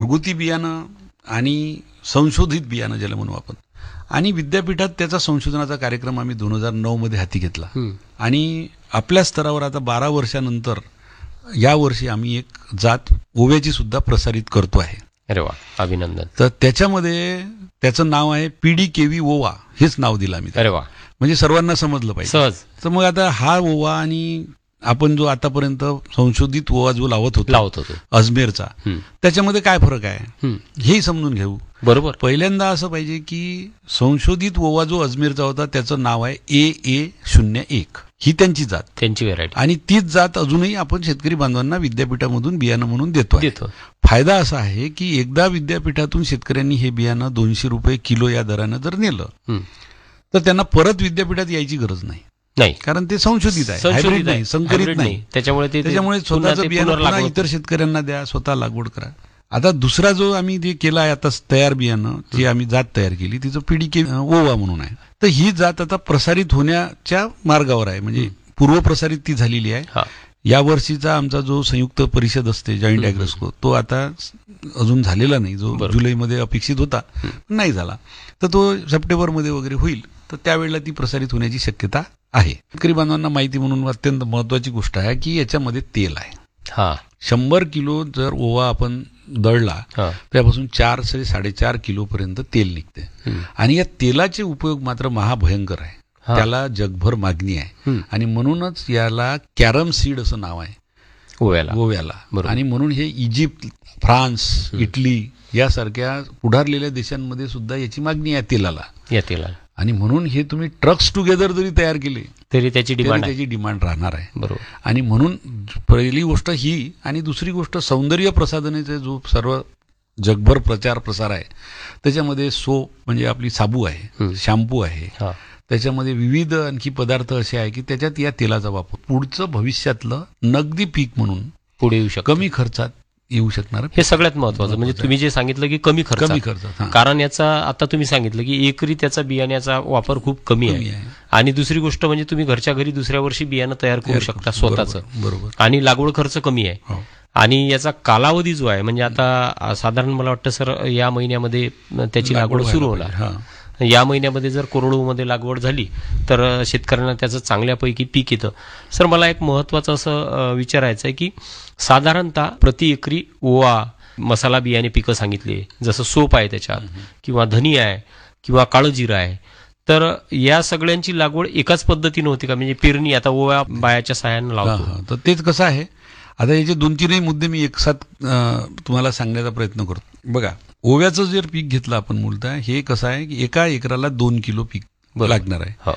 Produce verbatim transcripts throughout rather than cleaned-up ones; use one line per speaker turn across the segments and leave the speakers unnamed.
घरगुती बियाणं आणि संशोधित बियाणं ज्याला म्हणू आपण, आणि विद्यापीठात त्याचा संशोधनाचा कार्यक्रम आम्ही दोन हजार नऊ मध्ये हाती घेतला. आणि आपल्या स्तरावर आता बारा वर्षानंतर या वर्षी आम्ही एक जात ओव्याची सुद्धा प्रसारित करतो आहे.
अरे वा, अभिनंदन.
तर त्याच्यामध्ये त्याचं नाव आहे पीडी केवी ओवा, हेच नाव दिलं आम्ही.
अरे वा,
म्हणजे सर्वांना समजलं पाहिजे
सहज.
तर मग आता हा ओवा आणि आपण जो आतापर्यंत संशोधित ओवा जो लावत होतो
लावत होतो
अजमेरचा, त्याच्यामध्ये काय फरक आहे हेही समजून घेऊ.
बरोबर.
पहिल्यांदा असं पाहिजे की संशोधित ओवा जो अजमेरचा होता त्याचं नाव आहे ए ए शून्य एक, ही त्यांची जात,
त्यांची व्हेरायटी.
आणि तीच जात अजूनही आपण शेतकरी बांधवांना विद्यापीठामधून बियाणं म्हणून देतो
देतो.
फायदा असा आहे की एकदा विद्यापीठातून शेतकऱ्यांनी हे बियाणं दोनशे रुपये किलो या दरानं जर नेलं तर त्यांना परत विद्यापीठात यायची गरज नाही.
नाही,
कारण ते संशोधित आहे, हायब्रिड नाही, संकरित नाही.
त्याच्यामुळे
त्याच्यामुळे स्वतःचं बियाणं पुन्हा इतर शेतकऱ्यांना द्या, स्वतः लागवड करा. आता दुसरा जो आम्ही जे केला आहे आता तयार बियाणं, जी आम्ही जात तयार केली तिचं पीडीके ओवा म्हणून आहे. तर ही जात आता प्रसारित होण्याच्या मार्गावर आहे, म्हणजे पूर्वप्रसारित ती झालेली आहे. या वर्षीचा आमचा जो संयुक्त परिषद असते जॉईंट ॲग्रोस्को, तो आता अजून झालेला नाही, जो जुलैमध्ये अपेक्षित होता नाही झाला, तर तो सप्टेंबरमध्ये वगैरे होईल. तर त्यावेळेला ती प्रसारित होण्याची शक्यता आहे. शेतकरी बांधवांना माहिती म्हणून अत्यंत महत्वाची गोष्ट आहे की याच्यामध्ये तेल आहे.
हा,
शंभर किलो जर ओवा आपण दळला त्यापासून चार ते साडेचार किलो पर्यंत तेल निघते. आणि या तेलाचे उपयोग मात्र महाभयंकर आहे, त्याला जगभर मागणी आहे. आणि म्हणूनच याला कॅरम सीड असं नाव आहे
ओव्याला
ओव्याला आणि म्हणून हे इजिप्त, फ्रान्स, इटली यासारख्या पुढारलेल्या देशांमध्ये सुद्धा याची मागणी आहे तेलाला,
या तेलाला.
आणि म्हणून हे तुम्ही ट्रक्स टुगेदर जरी तयार केले
तरी त्याची डिमांड
त्याची डिमांड राहणार आहे.
बरोबर.
आणि म्हणून पहिली गोष्ट ही, आणि दुसरी गोष्ट सौंदर्य प्रसाधनाचे जो सर्व जगभर प्रचार प्रसार आहे त्याच्यामध्ये सोप म्हणजे आपली साबू आहे, शॅम्पू आहे, त्याच्यामध्ये विविध आणखी पदार्थ असे आहे की त्याच्यात या तेलाचा वापर पुढचं भविष्यातलं नगदी पीक म्हणून
पुढे येऊ शकतं,
कमी खर्चात येऊ शकणार.
हे सगळ्यात महत्वाचं. म्हणजे तुम्ही जे सांगितलं की कमी खर्च
कमी खर्चात,
कारण याचा आता तुम्ही सांगितलं की एकरी त्याचा बियाण्याचा वापर खूप कमी आहे. आणि दुसरी गोष्ट म्हणजे तुम्ही घरच्या घरी दुसऱ्या वर्षी बियाणं तयार करू शकता स्वतःचं.
बरोबर.
आणि लागवड खर्च कमी आहे. आणि याचा कालावधी जो आहे म्हणजे आता साधारण मला वाटतं सर या महिन्यामध्ये त्याची लागवड सुरू होणार. या महिन्यामध्ये जर कोरडूमध्ये लागवड झाली तर शेतकऱ्यांना त्याचं चांगल्यापैकी पीक येतं. सर मला एक महत्त्वाचं असं विचारायचं आहे की साधारणतः प्रति एकरी ओवा, मसाला बियाणे पिकं सांगितले, जसं सोप आहे त्याच्यात, किंवा धनी आहे, किंवा काळं जिरं आहे, तर या सगळ्यांची लागवड एकाच पद्धतीने होती का? म्हणजे पेरणी आता ओव्या बायाच्या सहाय्याने लावतो,
तर तेच कसं आहे. आता याचे दोन तीनही मुद्दे मी एकसाथ तुम्हाला सांगण्याचा प्रयत्न करतो. बघा, ओव्याचं जर पीक घेतलं आपण मूलतः, हे कसं आहे की एका एकराला दोन किलो पीक लागणार आहे.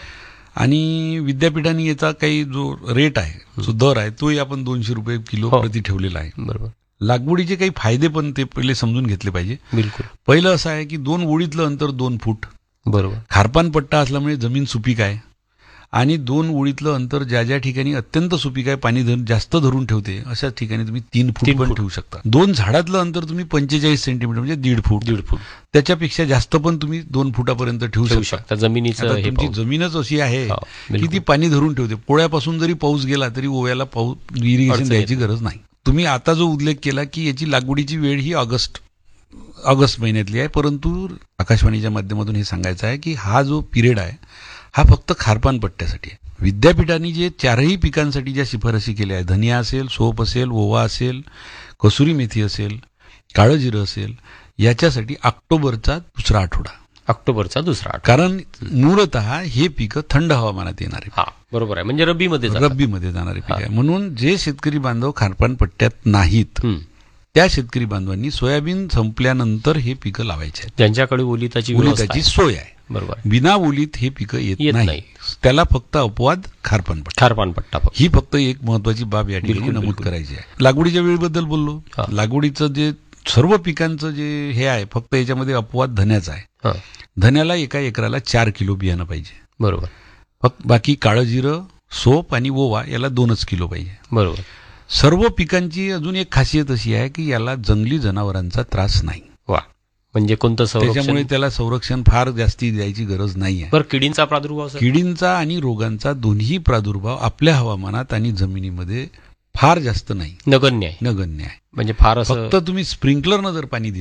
आणि विद्यापीठाने याचा काही जो रेट आहे, जो दर आहे, तोही आपण दोनशे रुपये किलो प्रति ठेवलेला आहे.
बरोबर.
लागवडीचे काही फायदे पण ते पहिले समजून घेतले पाहिजे.
बिलकुल.
पहिलं असं आहे की दोन ओळीतलं अंतर दोन फूट.
बरोबर.
खारपान पट्टा असल्यामुळे जमीन सुपीक आहे. आणि दोन ओळीतलं अंतर ज्या ज्या ठिकाणी अत्यंत सुपीक आहे, पाणी जास्त धरून ठेवते, अशा ठिकाणी तुम्ही तीन फूट पण ठेवू शकता. दोन झाडातलं अंतर तुम्ही पंचेचाळीस सेंटीमीटर म्हणजे दीड फूट
दीड फूट
त्याच्यापेक्षा जास्त पण तुम्ही दोन फुटापर्यंत ठेवू शकता.
जमिनीचं
तुमची जमीनच अशी आहे की ती पाणी धरून ठेवते. पोळ्यापासून जरी पाऊस गेला तरी ओव्याला पाऊस इरिगेशन द्यायची गरज नाही. तुम्ही आता जो उल्लेख केला की याची लागवडीची वेळ ही ऑगस्ट ऑगस्ट महिन्यातली आहे, परंतु आकाशवाणीच्या माध्यमातून हे सांगायचं आहे की हा जो पिरियड आहे हा फक्त खारपान पट्ट्यासाठी आहे. विद्यापीठाने जे चारही पिकांसाठी ज्या शिफारशी केल्या आहेत, धनिया असेल, सोप असेल, ओवा असेल, कसुरी मेथी असेल, काळं जिरं असेल, याच्यासाठी ऑक्टोबरचा दुसरा आठवडा
ऑक्टोबरचा दुसरा आठवडा
कारण मूलतः हे पिकं थंड हवामानात येणारे.
हा बरोबर आहे. म्हणजे रब्बीमध्ये
रब्बीमध्ये जाणारे पीक आहे. म्हणून जे शेतकरी बांधव खारपान पट्ट्यात नाहीत त्या शेतकरी बांधवांनी सोयाबीन संपल्यानंतर हे पिकं लावायचे आहेत,
ज्यांच्याकडे ओलिताची
ओलिताची सोय आहे.
बरोबर.
बिना ओलीत हे पिकं येत नाही. त्याला फक्त अपवाद खारपान पट्टा.
खारपान पट्टा
ही फक्त एक महत्वाची बाब या ठिकाणी नमूद करायची आहे. लागवडीच्या वेळेबद्दल बोललो. लागवडीचं जे सर्व पिकांचं जे हे आहे, फक्त याच्यामध्ये अपवाद धन्याचा आहे. धन्याला एका एकराला चार किलो बियाणं पाहिजे.
बरोबर.
फक्त बाकी काळं जिरं, सोप आणि ओवा याला दोनच किलो पाहिजे.
बरोबर.
सर्व पिकांची अजून एक खासियत अशी आहे की याला जंगली जनावरांचा त्रास नाही.
वा, म्हणजे कोणतं संरक्षण?
त्याच्यामुळे त्याला संरक्षण फार जास्ती द्यायची गरज नाही आहे.
बरं, किडींचा प्रादुर्भाव?
किडींचा आणि रोगांचा दोन्ही प्रादुर्भाव आपल्या हवामानात आणि जमिनीमध्ये फार जास्त नाही,
नगण्य आहे.
नगण्य आहे.
म्हणजे फार
फक्त तुम्ही स्प्रिंकलरनं जर पाणी